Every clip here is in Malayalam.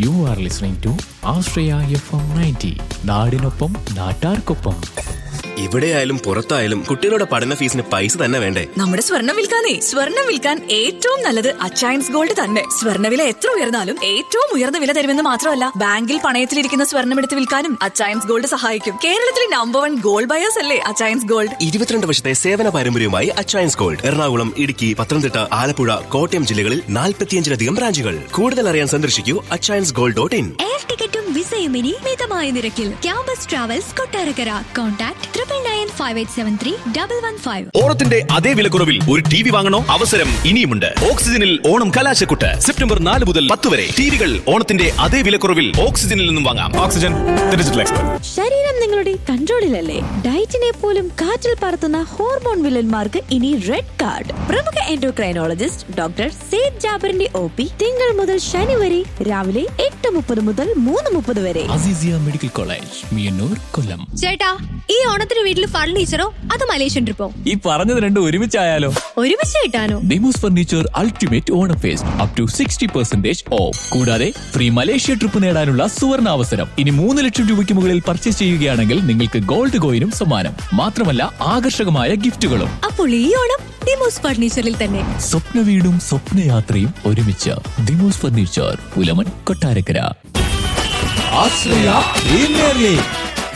You are listening to Astraya FM 90. നാടിനൊപ്പം നാട്ടാർക്കൊപ്പം. എവിടെയായാലും പുറത്തായാലും കുട്ടികളുടെ പഠന ഫീസിന് പൈസ തന്നെ വേണ്ടേ? നമ്മുടെ സ്വർണ്ണം വിൽക്കാൻ ഏറ്റവും നല്ലത് അച്ചയൻസ് ഗോൾഡ് തന്നെ. സ്വർണ്ണവില എത്ര ഉയർന്നാലും ഏറ്റവും ഉയർന്ന വില തരുമെന്ന് മാത്രമല്ല, ബാങ്കിൽ പണയത്തിലിരിക്കുന്ന സ്വർണ്ണം എടുത്ത് വിൽക്കാനും അച്ചയൻസ് ഗോൾഡ് സഹായിക്കും. കേരളത്തിലെ നമ്പർ 1 ഗോൾഡ് ബയേഴ്സ് അല്ലേ അച്ചയൻസ് ഗോൾഡ്. 22 വർഷത്തെ സേവന പാരമ്പര്യവുമായി അച്ചയൻസ് ഗോൾഡ് എറണാകുളം, ഇടുക്കി, പത്തനംതിട്ട, ആലപ്പുഴ, കോട്ടയം ജില്ലകളിൽ 45-ലധികം ബ്രാഞ്ചുകൾ. കൂടുതൽ അറിയാൻ സന്ദർശിക്കൂ achainsgold.in. എയർ ടിക്കറ്റും വിസയും ഇനി മിതമായ നിരക്കിൽ. Campus travels Kottarakkara. കോൺടാക്ട് 9995873115. ഓണത്തിന്റെ അതേ വിലക്കുറവിൽ ഒരു ടിവി വാങ്ങണോ? അവസരം ഇനിയുമുണ്ട്. ഓക്സിജനിൽ ഓണം കലാശക്കുട്ട് സെപ്റ്റംബർ 4 മുതൽ 10 വരെ. ടിവികൾ ഓണത്തിന്റെ അതേ വിലക്കുറവിൽ ഓക്സിജനിൽ നിന്നും വാങ്ങാം. Oxygen digital expert. ശരീരം നിങ്ങളുടെ കൺട്രോളിലല്ലേ? ഡയറ്റിനെ പോലും കാറ്റിൽ പറത്തുന്ന ഹോർമോൺ വില്ലന്മാർക്ക് ഇനി റെഡ് കാർഡ്. പ്രമുഖ എൻഡോക്രൈനോളജിസ്റ്റ് ഡോക്ടർ സെയ്ദ് ജാബറിന്റെ OP തിങ്കൾ മുതൽ ശനി വരെ രാവിലെ 8:30 മുതൽ 3:30 വരെ. അസീസിയ മെഡിക്കൽ കോളേജ്, മിയന്നൂർ, കൊല്ലം. ചേട്ടാ, ഈ ഓണത്തിന് വീട്ടിൽ ഫർണിച്ചറോ അതോ മലേഷ്യൻ ട്രിപ്പോ? ഈ പറഞ്ഞത് രണ്ടും ഒരുമിച്ചായാലോ? ഒരുമിച്ച് കിട്ടാനോ? Demos furniture ultimate Onam first up to 60% of. കൂടാതെ ഫ്രീ മലേഷ്യ ട്രിപ്പ് നേടാനുള്ള സുവർണ അവസരം. ഇനി 3 ലക്ഷം രൂപയ്ക്ക് മുകളിൽ പർച്ചേസ് ചെയ്യുകയാണെങ്കിൽ നിങ്ങൾക്ക് ഗോൾഡ് കോയിനും സമ്മാനം. മാത്രമല്ല ആകർഷകമായ ഗിഫ്റ്റുകളും. അപ്പോൾ ഈ ഓണം ഡിമോസ് ഫർണിച്ചറിൽ തന്നെ. സ്വപ്ന വീടും സ്വപ്നയാത്രയും ഒരുമിച്ച്. Demos furniture, Pulamon, Kottarakkara. Ashraya premier league.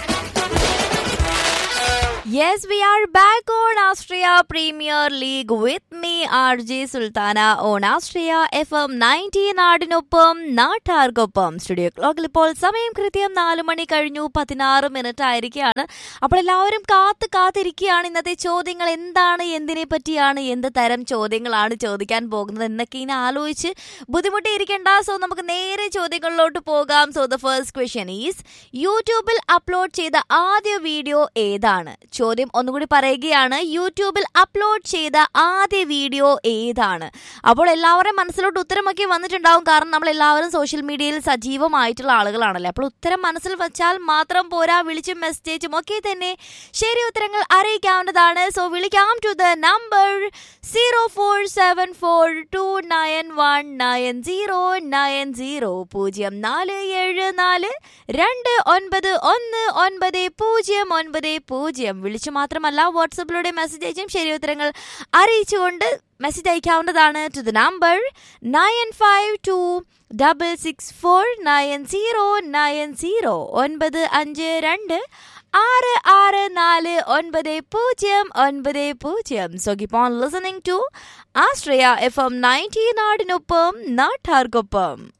Yes, we are back on Astraya Premier League with me, RJ Sultana, on Astraya FM 90 നാടിനൊപ്പം നാട്ടാർക്കൊപ്പം. സ്റ്റുഡിയോ ക്ലോക്കിൽ ഇപ്പോൾ സമയം കൃത്യം 4 മണി കഴിഞ്ഞു 16 മിനിറ്റ് ആയിരിക്കുകയാണ്. അപ്പോൾ എല്ലാവരും കാത്തിരിക്കുകയാണ് ഇന്നത്തെ ചോദ്യങ്ങൾ എന്താണ്, എന്തിനെ പറ്റിയാണ്, എന്ത് തരം ചോദ്യങ്ങളാണ് ചോദിക്കാൻ പോകുന്നത് എന്നൊക്കെ ഇനി ആലോചിച്ച് ബുദ്ധിമുട്ടിയിരിക്കേണ്ട. സോ നമുക്ക് നേരെ ചോദ്യങ്ങളിലോട്ട് പോകാം. So the first question is, യൂട്യൂബിൽ അപ്ലോഡ് ചെയ്ത ആദ്യ വീഡിയോ ഏതാണ്? ചോദ്യം ഒന്നുകൂടി പറയുകയാണ്, യൂട്യൂബിൽ അപ്ലോഡ് ചെയ്ത ആദ്യ വീഡിയോ ഏതാണ്? അപ്പോൾ എല്ലാവരും മനസ്സിലോട്ട് ഉത്തരമൊക്കെ വന്നിട്ടുണ്ടാവും. കാരണം നമ്മൾ എല്ലാവരും സോഷ്യൽ മീഡിയയിൽ സജീവമായിട്ടുള്ള ആളുകളാണല്ലേ. അപ്പോൾ ഉത്തരം മനസ്സിൽ വെച്ചാൽ മാത്രം പോരാ, വിളിച്ചും മെസ്സേജും ഒക്കെ തന്നെ ശരി ഉത്തരങ്ങൾ അറിയിക്കാവുന്നതാണ്. സോ വിളിക്കാം ടു ദ നമ്പർ 0474291990 0474291990. വിളിച്ചു മാത്രമല്ല വാട്സപ്പിലൂടെ മെസ്സേജ് അയച്ചും ശരി ഉത്തരങ്ങൾ അറിയിച്ചുകൊണ്ട് മെസ്സേജ് അയക്കാവുന്നതാണ് to the number 9526649090 952-664-9090. So keep on listening to Astraya FM 90 നാടിനൊപ്പം നാട്ടാർക്കൊപ്പം.